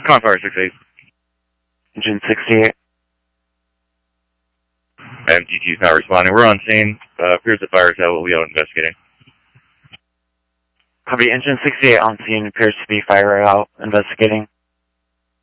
Come on, Fire 68. Engine 68. MTT is not responding. We're on scene. Appears the fire is out. We'll be out investigating. Copy, Engine 68 on scene. Appears to be fire out. Investigating.